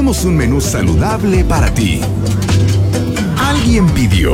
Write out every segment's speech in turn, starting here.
tenemos un menú saludable para ti. Alguien pidió.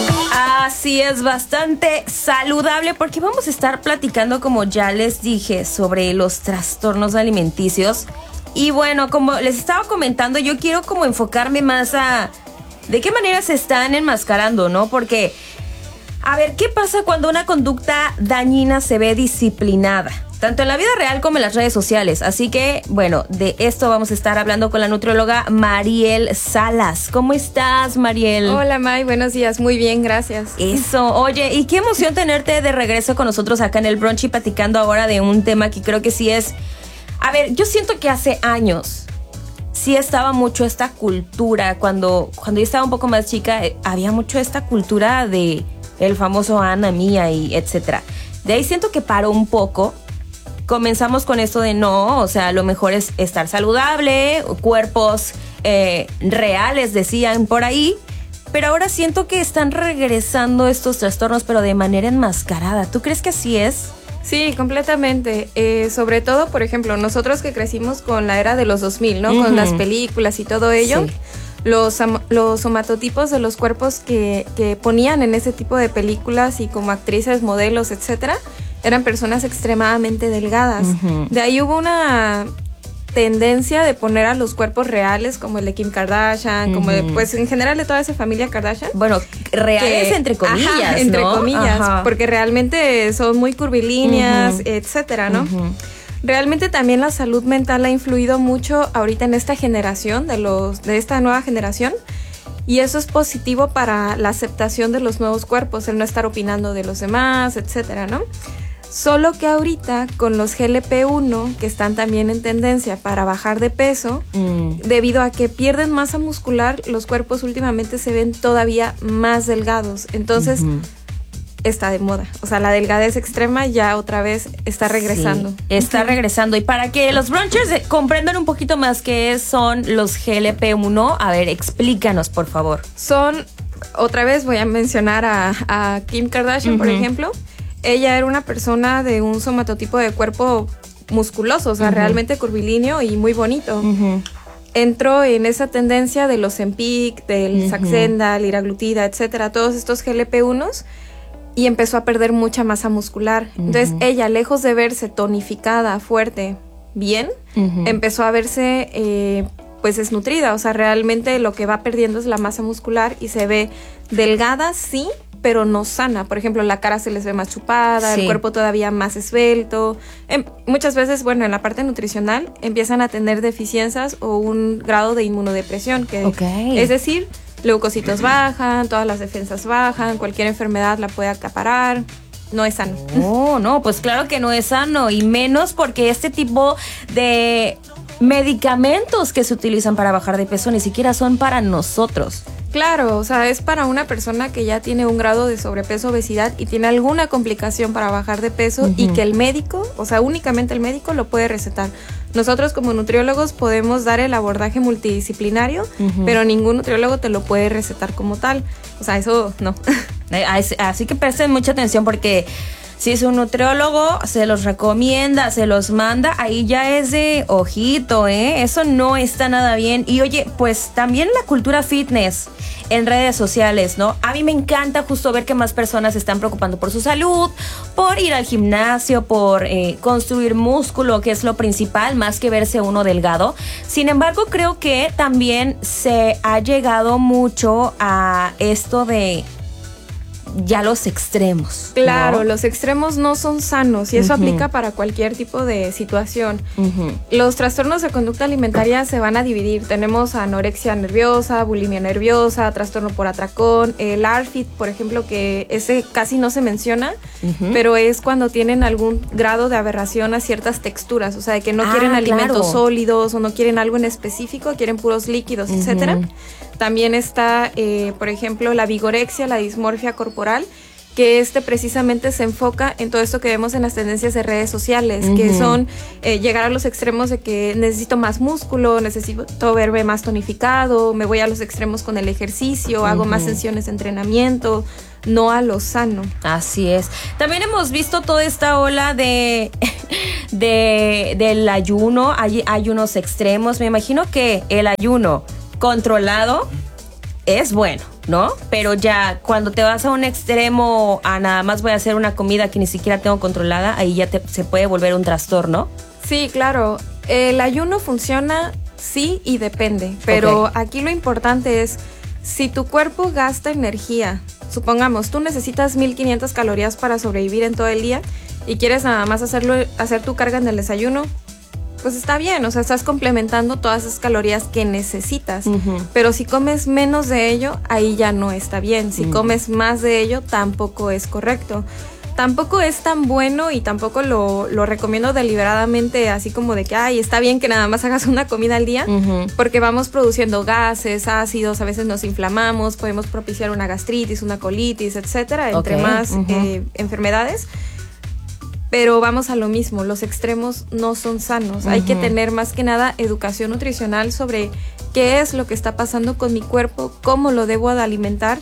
Así es, bastante saludable porque vamos a estar platicando, como ya les dije, sobre los trastornos alimenticios. Y bueno, como les estaba comentando, yo quiero como enfocarme más a de qué manera se están enmascarando, ¿no? Porque, a ver, ¿qué pasa cuando una conducta dañina se ve disciplinada? Tanto en la vida real como en las redes sociales. Así que, bueno, de esto vamos a estar hablando con la nutrióloga Mariel Salas. ¿Cómo estás, Mariel? Hola, May. Buenos días. Muy bien, gracias. Eso. Oye, y qué emoción tenerte de regreso con nosotros acá en el brunch y platicando ahora de un tema que creo que sí es... A ver, yo siento que hace años sí estaba mucho esta cultura. Cuando yo estaba un poco más chica, había mucho esta cultura de el famoso Ana Mía y etcétera. De ahí siento que paró un poco. Comenzamos con esto de no, o sea, lo mejor es estar saludable, cuerpos reales, decían por ahí, pero ahora siento que están regresando estos trastornos, pero de manera enmascarada. ¿Tú crees que así es? Sí, completamente. Sobre todo, por ejemplo, nosotros que crecimos con la era de los 2000, ¿no? Uh-huh. Con las películas y todo ello. Sí. Los somatotipos de los cuerpos que ponían en ese tipo de películas y como actrices, modelos, etcétera, eran personas extremadamente delgadas. Uh-huh. De ahí hubo una tendencia de poner a los cuerpos reales, como el de Kim Kardashian, uh-huh. como de, pues en general de toda esa familia Kardashian. Bueno, reales entre comillas, ajá, entre comillas, ajá. porque realmente son muy curvilíneas, uh-huh. etcétera, ¿no? Uh-huh. Realmente también la salud mental ha influido mucho ahorita en esta generación, de esta nueva generación. Y eso es positivo para la aceptación de los nuevos cuerpos, el no estar opinando de los demás, etcétera, ¿no? Solo que ahorita con los GLP-1, que están también en tendencia para bajar de peso, debido a que pierden masa muscular, los cuerpos últimamente se ven todavía más delgados. Entonces, uh-huh. está de moda. O sea, la delgadez extrema ya otra vez está regresando. Sí, está regresando. Y para que los brunchers comprendan un poquito más qué son los GLP-1, a ver, explícanos, por favor. Son, otra vez voy a mencionar a Kim Kardashian, uh-huh. por ejemplo. Ella era una persona de un somatotipo de cuerpo musculoso, o sea, uh-huh. realmente curvilíneo y muy bonito. Uh-huh. Entró en esa tendencia de los Ozempic, del uh-huh. Saxenda, liraglutida, etcétera, todos estos GLP-1s, y empezó a perder mucha masa muscular. Uh-huh. Entonces, ella, lejos de verse tonificada, fuerte, bien, uh-huh. empezó a verse pues desnutrida. O sea, realmente lo que va perdiendo es la masa muscular y se ve delgada, sí, pero no sana. Por ejemplo, la cara se les ve más chupada, sí. el cuerpo todavía más esbelto. Muchas veces, bueno, en la parte nutricional empiezan a tener deficiencias o un grado de inmunodepresión, que okay. es decir, leucocitos bajan, todas las defensas bajan, cualquier enfermedad la puede acaparar. No es sano. No, pues claro que no es sano, y menos porque este tipo de medicamentos que se utilizan para bajar de peso ni siquiera son para nosotros. Claro, o sea, es para una persona que ya tiene un grado de sobrepeso, obesidad y tiene alguna complicación para bajar de peso, uh-huh. y que el médico, o sea, únicamente el médico lo puede recetar. Nosotros como nutriólogos podemos dar el abordaje multidisciplinario, uh-huh. pero ningún nutriólogo te lo puede recetar como tal. O sea, eso no. Así que presten mucha atención, porque si es un nutriólogo, se los recomienda, se los manda, ahí ya es de ojito, eso no está nada bien. Y oye, pues también la cultura fitness en redes sociales, ¿no? A mí me encanta justo ver que más personas se están preocupando por su salud, por ir al gimnasio, por construir músculo, que es lo principal, más que verse uno delgado. Sin embargo, creo que también se ha llegado mucho a esto de ya los extremos. Claro, ¿no? Los extremos no son sanos y eso uh-huh. aplica para cualquier tipo de situación. Uh-huh. Los trastornos de conducta alimentaria se van a dividir. Tenemos anorexia nerviosa, bulimia nerviosa, trastorno por atracón, el ARFID, por ejemplo, que ese casi no se menciona, uh-huh. pero es cuando tienen algún grado de aberración a ciertas texturas, o sea, de que no quieren alimentos sólidos o no quieren algo en específico, quieren puros líquidos, uh-huh. etcétera. También está, por ejemplo, la vigorexia, la dismorfia corporal, que precisamente se enfoca en todo esto que vemos en las tendencias de redes sociales, uh-huh. que son llegar a los extremos de que necesito más músculo, necesito verme más tonificado, me voy a los extremos con el ejercicio, uh-huh. hago más sesiones de entrenamiento, no a lo sano. Así es. También hemos visto toda esta ola de del ayuno. Hay ayunos extremos. Me imagino que el ayuno controlado es bueno, ¿no? Pero ya cuando te vas a un extremo, a nada más voy a hacer una comida que ni siquiera tengo controlada, ahí ya se puede volver un trastorno. Sí, claro. El ayuno funciona, sí, y depende. Pero aquí lo importante es, si tu cuerpo gasta energía, supongamos, tú necesitas 1500 calorías para sobrevivir en todo el día y quieres nada más hacer tu carga en el desayuno, pues está bien, o sea, estás complementando todas esas calorías que necesitas. Pero si comes menos de ello, ahí ya no está bien. Si comes más de ello, tampoco es correcto. Tampoco es tan bueno y tampoco lo recomiendo deliberadamente, así como de que, ay, está bien que nada más hagas una comida al día, porque vamos produciendo gases, ácidos, a veces nos inflamamos, podemos propiciar una gastritis, una colitis, etcétera, entre más enfermedades. Pero vamos a lo mismo, los extremos no son sanos. Hay que tener más que nada educación nutricional sobre qué es lo que está pasando con mi cuerpo, cómo lo debo de alimentar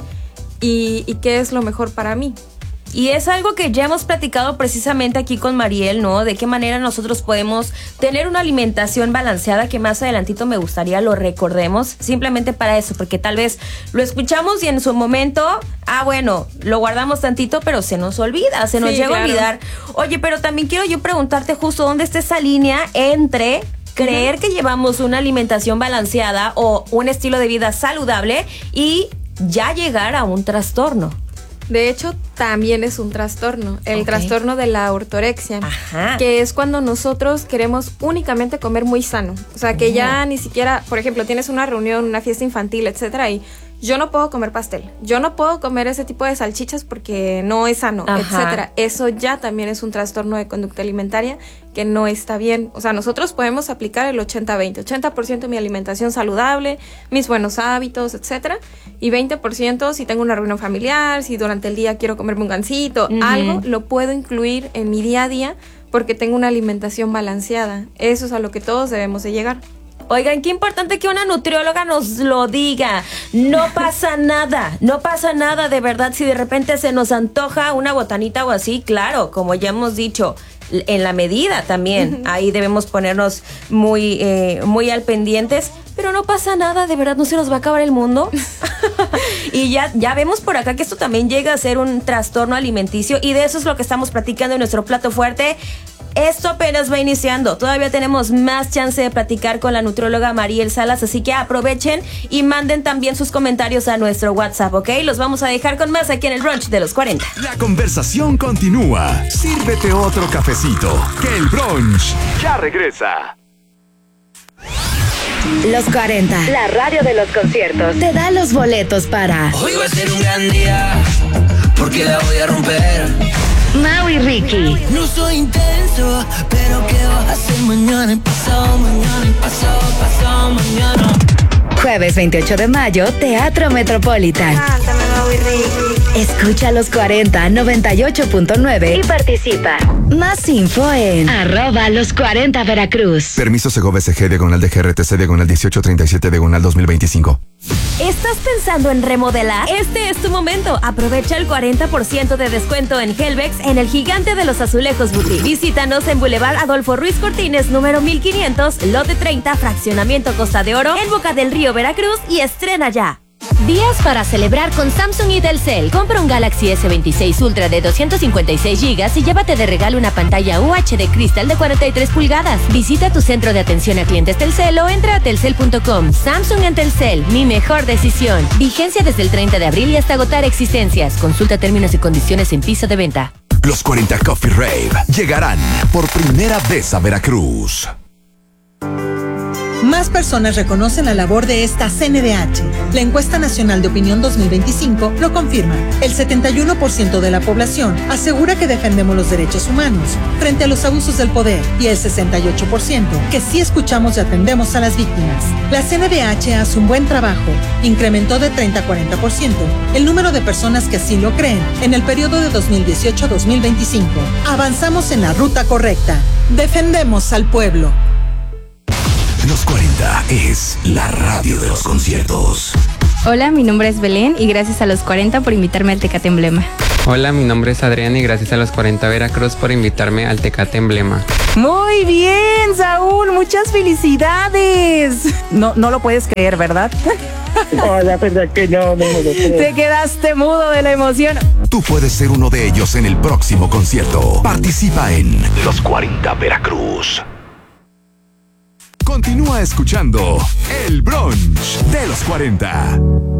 y qué es lo mejor para mí. Y es algo que ya hemos platicado precisamente aquí con Mariel, ¿no? De qué manera nosotros podemos tener una alimentación balanceada, que más adelantito me gustaría lo recordemos, simplemente para eso, porque tal vez lo escuchamos y en su momento, bueno, lo guardamos tantito, pero se nos olvida, se nos llega a olvidar. Oye, pero también quiero yo preguntarte justo dónde está esa línea entre creer que llevamos una alimentación balanceada o un estilo de vida saludable y ya llegar a un trastorno. De hecho, también es un trastorno, el trastorno de la ortorexia, que es cuando nosotros queremos únicamente comer muy sano. O sea, que ya ni siquiera, por ejemplo, tienes una reunión, una fiesta infantil, etcétera, y yo no puedo comer pastel, yo no puedo comer ese tipo de salchichas porque no es sano, etcétera. Eso ya también es un trastorno de conducta alimentaria que no está bien. O sea, nosotros podemos aplicar el 80-20, 80% de mi alimentación saludable, mis buenos hábitos, etcétera, y 20% si tengo una reunión familiar, si durante el día quiero comerme un gansito, algo, lo puedo incluir en mi día a día porque tengo una alimentación balanceada. Eso es a lo que todos debemos de llegar. Oigan, qué importante que una nutrióloga nos lo diga. No pasa nada, no pasa nada de verdad. Si de repente se nos antoja una botanita o así, claro, como ya hemos dicho, en la medida también. Ahí debemos ponernos muy al pendientes. Pero no pasa nada, de verdad, no se nos va a acabar el mundo. Y ya vemos por acá que esto también llega a ser un trastorno alimenticio. Y de eso es lo que estamos platicando en nuestro plato fuerte. Esto apenas va iniciando. Todavía tenemos más chance de platicar con la nutrióloga Mariel Salas, así que aprovechen y manden también sus comentarios a nuestro WhatsApp, ¿ok? Los vamos a dejar con más aquí en el Brunch de los 40. La conversación continúa. Sírvete otro cafecito, que el Brunch ya regresa. Los 40, la radio de los conciertos, te da los boletos para Hoy va a ser un gran día, porque la voy a romper. Mau y Ricky. No soy intenso, pero ¿qué vas a hacer mañana? Pasado mañana. Jueves 28 de mayo, Teatro Metropolitan. Cántame, Mau y Ricky. Escucha los 40 98.9 y participa. Más info en @los40 Veracruz. Permiso Segov SG diagonal de GRTC diagonal 1837 diagonal 2025. ¿Estás pensando en remodelar? Este es tu momento. Aprovecha el 40% de descuento en Helvex en el gigante de los azulejos Boutique. Visítanos en Boulevard Adolfo Ruiz Cortines, número 1500, lote 30, fraccionamiento Costa de Oro, en Boca del Río, Veracruz, y estrena ya. Días para celebrar con Samsung y Telcel. Compra un Galaxy S26 Ultra de 256 GB y llévate de regalo una pantalla UHD Crystal de 43 pulgadas. Visita tu centro de atención a clientes Telcel o entra a telcel.com. Samsung en Telcel, mi mejor decisión. Vigencia desde el 30 de abril y hasta agotar existencias. Consulta términos y condiciones en piso de venta. Los 40 Coffee Rave llegarán por primera vez a Veracruz. Más personas reconocen la labor de esta CNDH. La encuesta nacional de opinión 2025 lo confirma. El 71% de la población asegura que defendemos los derechos humanos frente a los abusos del poder y el 68% que sí escuchamos y atendemos a las víctimas. La CNDH hace un buen trabajo. Incrementó de 30 a 40% el número de personas que así lo creen en el periodo de 2018 a 2025. Avanzamos en la ruta correcta. Defendemos al pueblo. Los 40 es la radio de los conciertos. Hola, mi nombre es Belén y gracias a los 40 por invitarme al Tecate Emblema. Hola, mi nombre es Adrián y gracias a los 40 Veracruz por invitarme al Tecate Emblema. Muy bien, Saúl, muchas felicidades. No lo puedes creer, ¿verdad? No, la verdad que no me lo creo. Te quedaste mudo de la emoción. Tú puedes ser uno de ellos en el próximo concierto. Participa en Los 40 Veracruz. Continúa escuchando El Brunch de los 40.